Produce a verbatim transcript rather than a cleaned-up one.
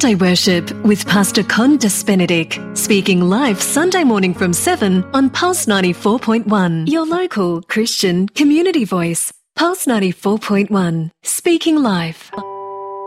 Sunday Worship with Pastor Condas Benedict, speaking live Sunday morning from seven on Pulse ninety-four point one, your local Christian community voice. Pulse ninety-four point one, speaking live.